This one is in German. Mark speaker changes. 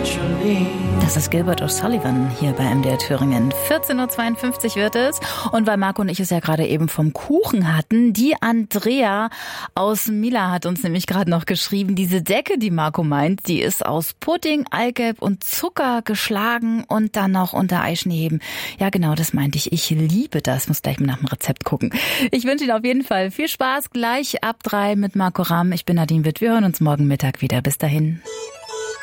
Speaker 1: Das ist Gilbert O'Sullivan hier bei MDR Thüringen. 14.52 Uhr wird es. Und weil Marco und ich es ja gerade eben vom Kuchen hatten, die Andrea aus Mila hat uns nämlich gerade noch geschrieben, diese Decke, die Marco meint, die ist aus Pudding, Eigelb und Zucker geschlagen und dann noch unter Eischnee heben. Ja genau, das meinte ich. Ich liebe das. Muss gleich mal nach dem Rezept gucken. Ich wünsche Ihnen auf jeden Fall viel Spaß. Gleich ab 3 mit Marco Ramm. Ich bin Nadine Witt. Wir hören uns morgen Mittag wieder. Bis dahin.